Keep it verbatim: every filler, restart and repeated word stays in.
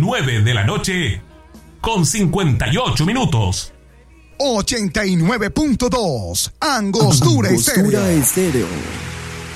nueve de la noche con cincuenta y ocho minutos. ochenta y nueve punto dos Angostura, Angostura Estéreo. Estéreo.